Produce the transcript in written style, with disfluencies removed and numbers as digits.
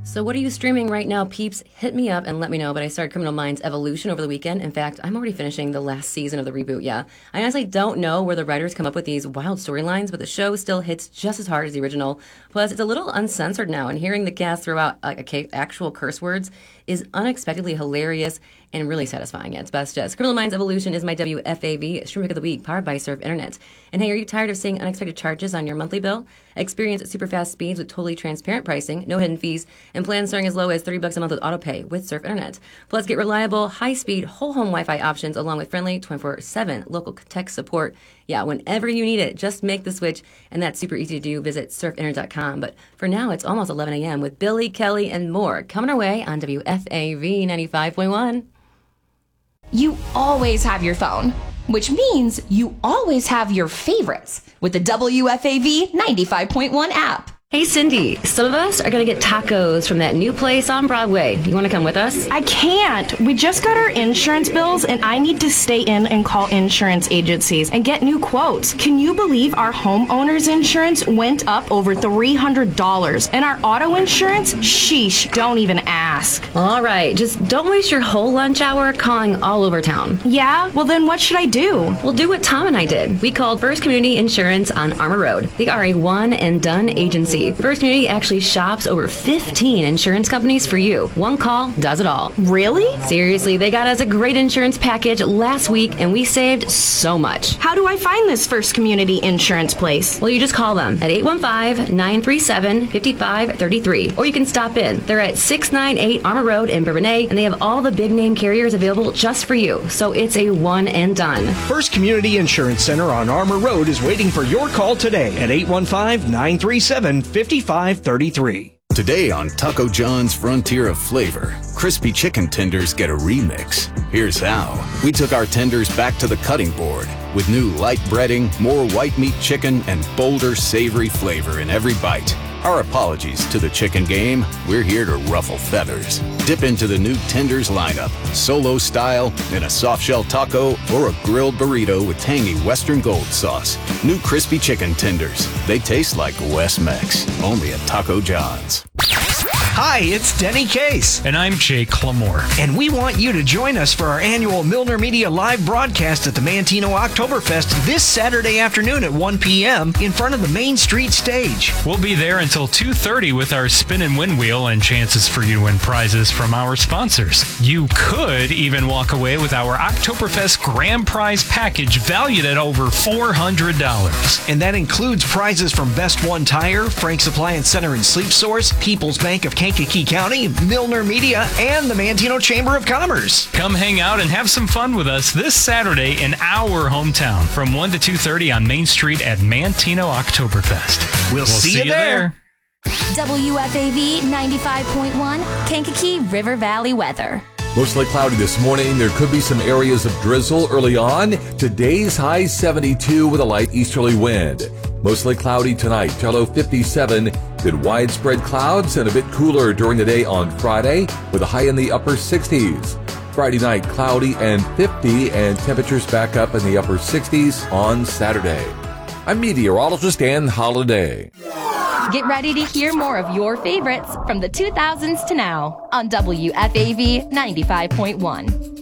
So what are you streaming right now, peeps? Hit me up and let me know, but I started Criminal Minds Evolution over the weekend. In fact, I'm already finishing the last season of the reboot, yeah. I honestly don't know where the writers come up with these wild storylines, but the show still hits just as hard as the original. Plus, it's a little uncensored now, and hearing the cast throw out actual curse words is unexpectedly hilarious and really satisfying at its best. Yes, Criminal Minds Evolution is my WFAV stream pick of the week, powered by Surf Internet. And hey, are you tired of seeing unexpected charges on your monthly bill? Experience super fast speeds with totally transparent pricing, no hidden fees, and plans starting as low as $30 a month with AutoPay with Surf Internet. Plus, get reliable, high-speed, whole-home Wi-Fi options along with friendly 24/7 local tech support. Yeah, whenever you need it, just make the switch, and that's super easy to do. Visit surfinternet.com. But for now, it's almost 11 a.m. with Billy, Kelly, and more coming our way on WFAV 95.1. You always have your phone, which means you always have your favorites with the WFAV 95.1 app. Hey, Cindy, some of us are going to get tacos from that new place on Broadway. You want to come with us? I can't. We just got our insurance bills, and I need to stay in and call insurance agencies and get new quotes. Can you believe our homeowner's insurance went up over $300? And our auto insurance? Sheesh, don't even ask. All right, just don't waste your whole lunch hour calling all over town. Yeah? Well, then what should I do? We'll do what Tom and I did. We called First Community Insurance on Armour Road. They are a one-and-done agency. First Community actually shops over 15 insurance companies for you. One call does it all. Really? Seriously, they got us a great insurance package last week, and we saved so much. How do I find this First Community Insurance place? Well, you just call them at 815-937-5533, or you can stop in. They're at 698 Armour Road in Bourbonnais, and they have all the big name carriers available just for you. So it's a one and done. First Community Insurance Center on Armour Road is waiting for your call today at 815-937-5533. Today on Taco John's Frontier of Flavor, crispy chicken tenders get a remix. Here's how. We took our tenders back to the cutting board with new light breading, more white meat chicken, and bolder savory flavor in every bite. Our apologies to the chicken game. We're here to ruffle feathers. Dip into the new tenders lineup, solo style, in a soft shell taco, or a grilled burrito with tangy Western Gold sauce. New crispy chicken tenders. They taste like West Mex. Only at Taco John's. Hi, it's Denny Case. And I'm Jake Clamore. And we want you to join us for our annual Milner Media live broadcast at the Manteno Oktoberfest this Saturday afternoon at 1 p.m. in front of the Main Street stage. We'll be there until 2:30 with our spin and win wheel and chances for you to win prizes from our sponsors. You could even walk away with our Oktoberfest grand prize package valued at over $400. And that includes prizes from Best One Tire, Frank's Appliance Center and Sleep Source, People's Bank of Kankakee County, Milner Media, and the Manteno Chamber of Commerce. Come hang out and have some fun with us this Saturday in our hometown from 1 to 2:30 on Main Street at Manteno Oktoberfest. We'll see you there. WFAV 95.1 Kankakee River Valley weather. Mostly cloudy this morning. There could be some areas of drizzle early on. Today's high 72 with a light easterly wind. Mostly cloudy tonight, low 57. Then widespread clouds and a bit cooler during the day on Friday with a high in the upper 60s. Friday night, cloudy and 50, and temperatures back up in the upper 60s on Saturday. I'm meteorologist Ann Holiday. Get ready to hear more of your favorites from the 2000s to now on WFAV 95.1.